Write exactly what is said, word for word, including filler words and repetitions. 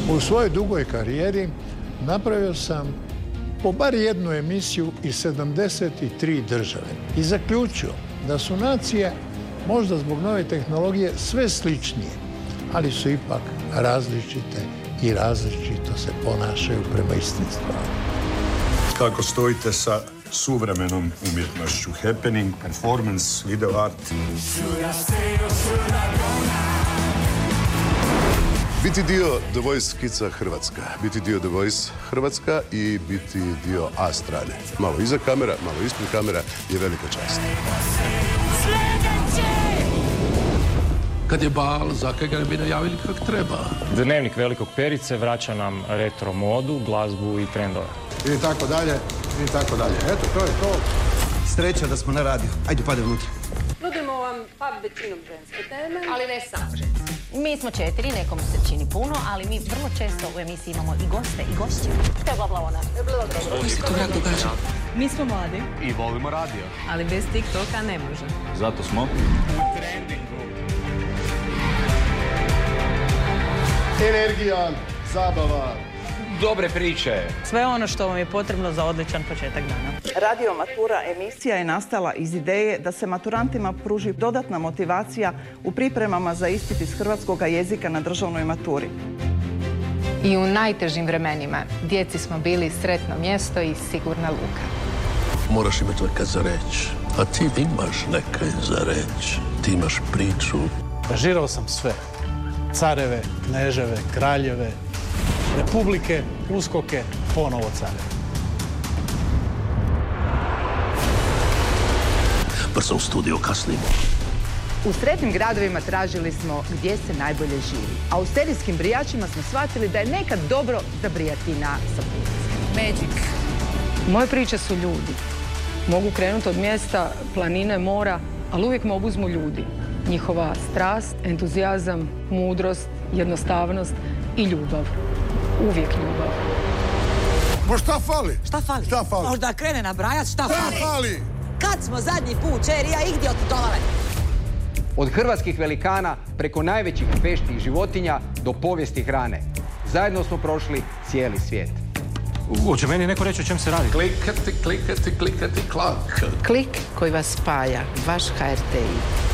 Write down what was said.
U svojoj dugoj karijeri napravio sam po bar jednu emisiju iz sedamdeset tri države i zaključio da su nacije možda zbog nove tehnologije sve sličnije, ali su ipak različite i različito se ponašaju prema istim stvarima. Kako stojite sa suvremenom umjetnošću? Happening, performance, video art? Biti dio The Voice Kica Hrvatska, biti dio The Voice Hrvatska i biti dio A strane. Malo iza kamera, malo ispred kamera je velika čast. Kad je bal, zakaj ga ne bi najavili kak treba. Dnevnik Velikog Perice vraća nam retro modu, glazbu i trendove. I tako dalje, i tako dalje. Eto, to je to. Sreća da smo na radiju. Ajde, padaj unutra. Nudimo vam pa većinom ženske teme, ali ne samo ženske. Mi smo četiri, nekom se čini puno, ali mi vrlo često u emisiji imamo i goste i gošće. To je bla ona. Što se to vrak događa? Mi smo mladi. I volimo radio. Ali bez TikToka ne može. Zato smo u trendingu. Energija, zabava. Dobre priče. Sve ono što vam je potrebno za odličan početak dana. Radio Matura emisija je nastala iz ideje da se maturantima pruži dodatna motivacija u pripremama za ispit iz hrvatskog jezika na državnoj maturi. I u najtežim vremenima djeci smo bili sretno mjesto i sigurna luka. Moraš imati nekaj za reći, a ti imaš nekaj za reći. Ti imaš priču. Žirao sam sve. Careve, kneževe, kraljeve, republike, uskoke, ponovo careve. Brzo u studio kasnimo. U sretnim gradovima tražili smo gdje se najbolje živi, a u serijskim brijačima smo shvatili da je nekad dobro zabrijati na sapunice. Magic. Moje priče su ljudi. Mogu krenuti od mjesta, planine, mora, ali uvijek me obuzmu ljudi. Njihova strast, entuzijazam, mudrost, jednostavnost i ljubav. Uvijek ljubav. Ma šta fali? Šta fali? Šta fali? Možda krene nabrajat šta fali. Šta fali? Kad smo zadnji put, čerija, igdje otputovale? Od hrvatskih velikana preko najvećih peštih životinja do povijesti hrane. Zajedno smo prošli cijeli svijet. Hoće meni neko reći o čem se radi? Klikati, klikati, klikati, klak. Klik koji vas spaja, vaš H R T I.